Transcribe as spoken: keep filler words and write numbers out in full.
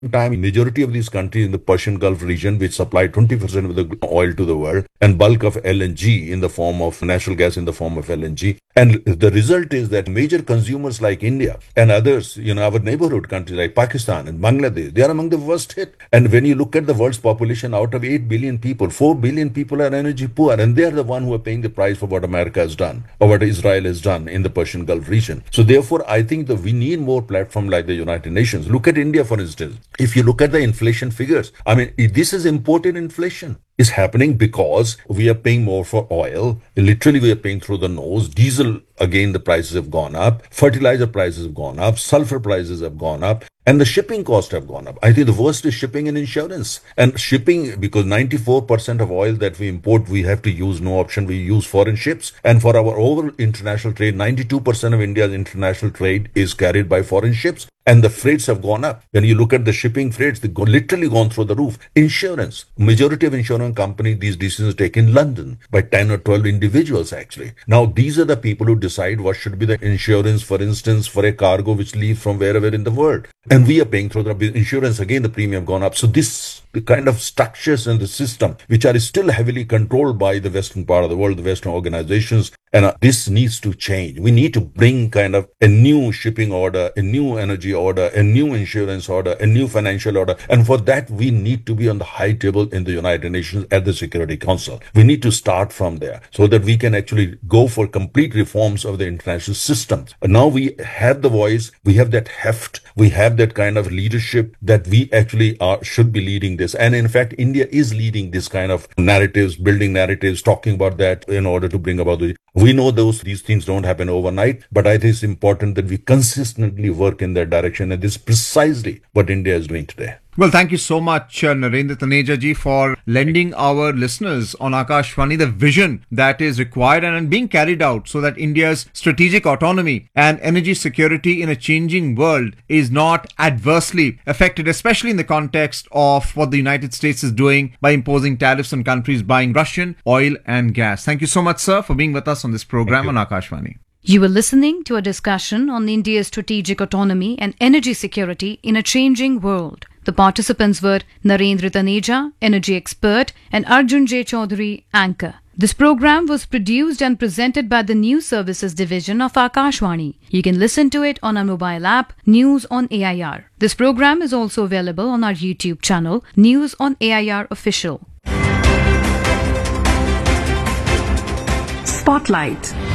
time, majority of these countries in the Persian Gulf region, which supply twenty percent of the oil to the world, and bulk of L N G in the form of natural gas in the form of L N G. And the result is that major consumers like India and others, you know, our neighborhood countries like Pakistan and Bangladesh, they are among the worst hit. And when you look at the world's population, out of eight billion people, four billion people are energy poor, and they are the one who are paying the price for what America has done or what Israel has done in the Persian Gulf region. So therefore, I think that we need more platform like the United Nations. Look at India, for instance. If you look at the inflation figures, I mean, this is imported inflation. Is happening because we are paying more for oil. Literally, we are paying through the nose. Diesel, again, the prices have gone up. Fertilizer prices have gone up. Sulfur prices have gone up. And the shipping costs have gone up. I think the worst is shipping and insurance. And shipping, because ninety-four percent of oil that we import, we have to use no option. We use foreign ships. And for our overall international trade, ninety-two percent of India's international trade is carried by foreign ships. And the freights have gone up. When you look at the shipping freights, they've go, literally gone through the roof. Insurance. Majority of insurance companies, these decisions are taken in London by ten or twelve individuals, actually. Now, these are the people who decide what should be the insurance, for instance, for a cargo which leaves from wherever in the world. And we are paying through the insurance. Again, the premium gone up. So this, the kind of structures in the system, which are still heavily controlled by the Western part of the world, the Western organizations, and uh, this needs to change. We need to bring kind of a new shipping order, a new energy order, a new insurance order, a new financial order. And for that, we need to be on the high table in the United Nations at the Security Council. We need to start from there so that we can actually go for complete reforms of the international system. And now we have the voice, we have that heft, we have that kind of leadership that we actually are, should be leading this. And in fact, India is leading this kind of narratives, building narratives, talking about that in order to bring about the. We know those these things don't happen overnight, but I think it's important that we consistently work in that direction. And this is precisely what India is doing today. Well, thank you so much, uh, Narendra Taneja ji, for lending our listeners on Akashvani the vision that is required and being carried out so that India's strategic autonomy and energy security in a changing world is not adversely affected, especially in the context of what the United States is doing by imposing tariffs on countries buying Russian oil and gas. Thank you so much, sir, for being with us on this program on Akashvani. You were listening to a discussion on India's strategic autonomy and energy security in a changing world. The participants were Narendra Taneja, energy expert, and Arjun J. Chaudhary, anchor. This program was produced and presented by the News Services Division of Akashvani. You can listen to it on our mobile app, News on A I R. This program is also available on our YouTube channel, News on A I R Official. Spotlight.